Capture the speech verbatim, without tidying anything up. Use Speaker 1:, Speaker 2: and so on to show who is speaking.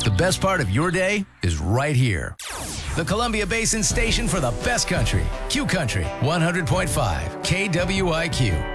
Speaker 1: The best part of your day is right here. The Columbia Basin station for the best country. Q Country, one hundred point five K W I Q.